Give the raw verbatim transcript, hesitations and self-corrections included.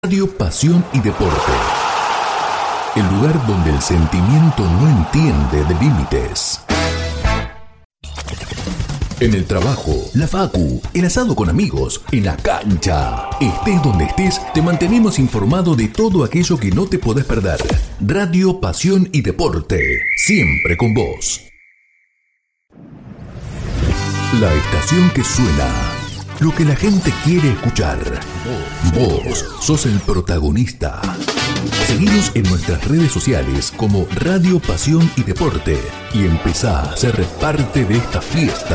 Radio Pasión y Deporte. El lugar donde el sentimiento no entiende de límites. En el trabajo, la facu, el asado con amigos, en la cancha. Estés donde estés, te mantenemos informado de todo aquello que no te podés perder. Radio Pasión y Deporte, siempre con vos. La estación que suena, lo que la gente quiere escuchar. Vos sos el protagonista. Seguinos en nuestras redes sociales como Radio Pasión y Deporte y empezá a ser parte de esta fiesta.